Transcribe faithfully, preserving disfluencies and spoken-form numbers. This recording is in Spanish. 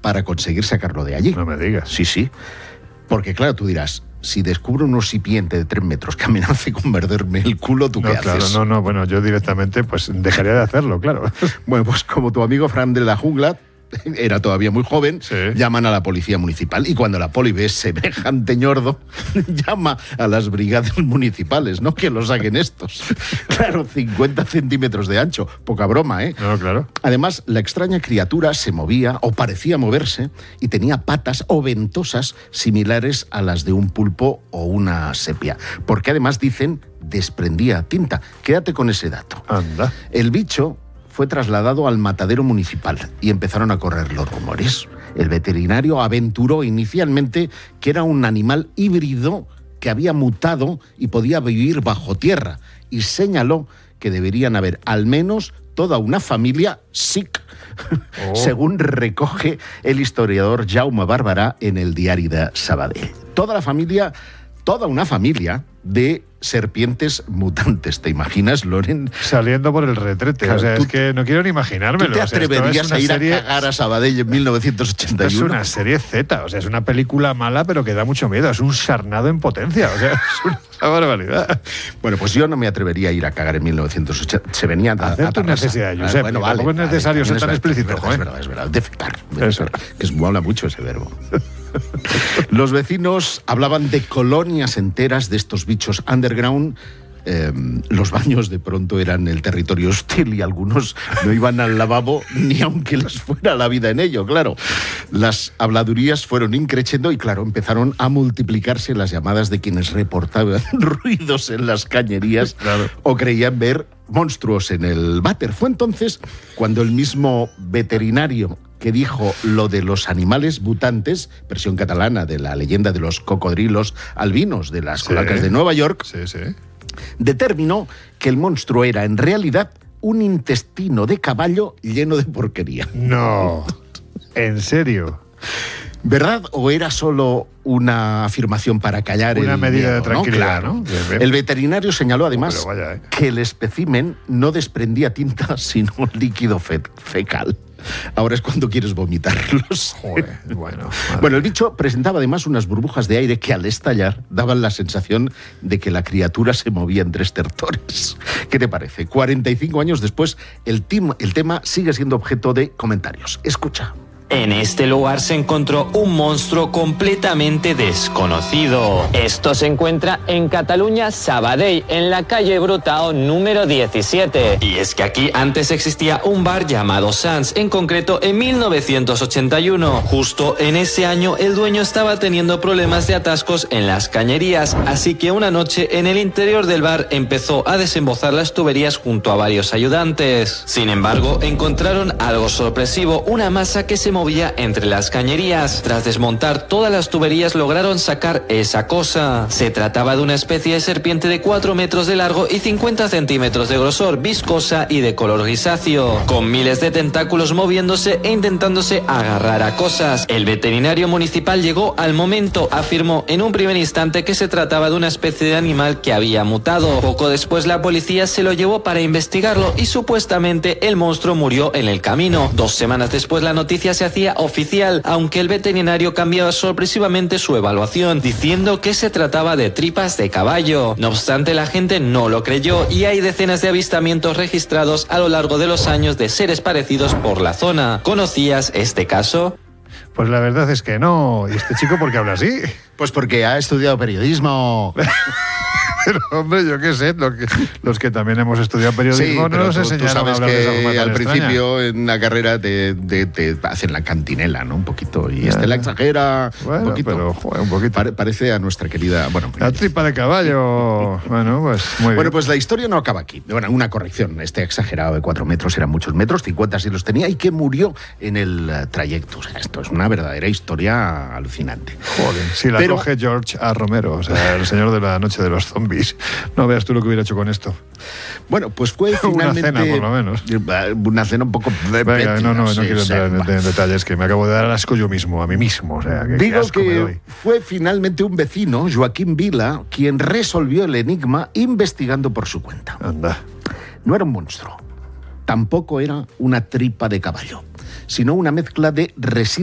para conseguir sacarlo de allí. No me digas. Sí, sí. Porque claro, tú dirás, si descubro un recipiente de tres metros que amenace con morderme el culo, ¿tú no, qué claro, haces? No, no, bueno, yo directamente pues dejaría de hacerlo, claro. Bueno, pues como tu amigo Fran de la Jungla, era todavía muy joven, sí. llaman a la policía municipal. Y cuando la poli ve semejante ñordo, llama a las brigadas municipales, ¿no? Que lo saquen estos. Claro, cincuenta centímetros de ancho. Poca broma, ¿eh? No, claro. Además, la extraña criatura se movía, o parecía moverse, y tenía patas o ventosas similares a las de un pulpo o una sepia. Porque además, dicen, desprendía tinta. Quédate con ese dato. Anda. El bicho fue trasladado al matadero municipal y empezaron a correr los rumores. El veterinario aventuró inicialmente que era un animal híbrido que había mutado y podía vivir bajo tierra, y señaló que deberían haber al menos toda una familia sic, oh. según recoge el historiador Jaume Barberà en el Diari de Sabadell. Toda la familia, toda una familia de serpientes mutantes. ¿Te imaginas, Loren? Saliendo por el retrete. Claro, o sea, es que no quiero ni imaginármelo. ¿Tú te atreverías o sea, a ir serie... a cagar a Sabadell en mil novecientos ochenta y uno? Es una serie Z, o sea, es una película mala, pero que da mucho miedo. Es un sarnado en potencia, o sea, es una barbaridad. Bueno, pues yo no me atrevería a ir a cagar en mil novecientos ochenta. Se venían a hacer tu necesidad, Josep. Bueno, vale, tampoco es necesario vale, ser tan explícito. Es verdad, es verdad, es verdad. Defecar. defecar que es, mola mucho ese verbo. Los vecinos hablaban de colonias enteras de estos bichos underground. Eh, los baños de pronto eran el territorio hostil y algunos no iban al lavabo ni aunque les fuera la vida en ello, claro. Las habladurías fueron increciendo y claro, empezaron a multiplicarse las llamadas de quienes reportaban ruidos en las cañerías, claro, o creían ver monstruos en el váter. Fue entonces cuando el mismo veterinario que dijo lo de los animales mutantes, versión catalana de la leyenda de los cocodrilos albinos de las sí. cloacas de Nueva York, sí, sí. determinó que el monstruo era en realidad un intestino de caballo lleno de porquería. No, ¿en serio? ¿Verdad? ¿O era solo una afirmación para callar una el medida miedo, de tranquilidad, ¿no? ¿no? Claro. El veterinario señaló además oh, vaya, ¿eh? que el espécimen no desprendía tinta, sino líquido fe fecal. Ahora es cuando quieres vomitarlos. Joder, bueno, bueno, el bicho presentaba además unas burbujas de aire que al estallar daban la sensación de que la criatura se movía entre estertores. ¿Qué te parece? cuarenta y cinco años después, el, team, el tema sigue siendo objeto de comentarios. Escucha. En este lugar se encontró un monstruo completamente desconocido. Esto se encuentra en Cataluña, Sabadell, en la calle Brutao número diecisiete. Y es que aquí antes existía un bar llamado Sans, en concreto en mil novecientos ochenta y uno. Justo en ese año el dueño estaba teniendo problemas de atascos en las cañerías, así que una noche en el interior del bar empezó a desembozar las tuberías junto a varios ayudantes. Sin embargo, encontraron algo sorpresivo, una masa que se movía entre las cañerías. Tras desmontar todas las tuberías lograron sacar esa cosa. Se trataba de una especie de serpiente de cuatro metros de largo y cincuenta centímetros de grosor, viscosa y de color grisáceo, con miles de tentáculos moviéndose e intentándose agarrar a cosas. El veterinario municipal llegó al momento, afirmó en un primer instante que se trataba de una especie de animal que había mutado. Poco después la policía se lo llevó para investigarlo y supuestamente el monstruo murió en el camino. Dos semanas después la noticia se hacía oficial, aunque el veterinario cambiaba sorpresivamente su evaluación, diciendo que se trataba de tripas de caballo. No obstante, la gente no lo creyó y hay decenas de avistamientos registrados a lo largo de los años de seres parecidos por la zona. ¿Conocías este caso? Pues la verdad es que no. ¿Y este chico por qué habla así? Pues porque ha estudiado periodismo. Pero, hombre, yo qué sé, lo que, los que también hemos estudiado periodismo sí, no nos tú, enseñaron tú sabes a hablar que de esa forma al principio extraña. En la carrera te, te, te hacen la cantinela, ¿no? Un poquito. Y este la exagera bueno, un poquito. Pero, joder, un poquito. Pare, parece a nuestra querida... Bueno, la tripa de caballo. Bueno, pues muy bien. Bueno, pues la historia no acaba aquí. Bueno, una corrección. Este exagerado de cuatro metros eran muchos metros, cincuenta sí los tenía, y que murió en el uh, trayecto. O sea, esto es una verdadera historia alucinante. Joder, si la pero, coge George A. Romero, o sea, el señor de la noche de los zombies. No veas tú lo que hubiera hecho con esto. Bueno, pues fue finalmente... Una cena, por lo menos. Una cena un poco... Venga, no, no, no sí, quiero sí, entrar en, en detalles, que me acabo de dar asco yo mismo, a mí mismo. O sea, que, Digo qué asco que me doy. Fue finalmente un vecino, Joaquín Vila, quien resolvió el enigma investigando por su cuenta. Anda. No era un monstruo, tampoco era una tripa de caballo, sino una mezcla de residuos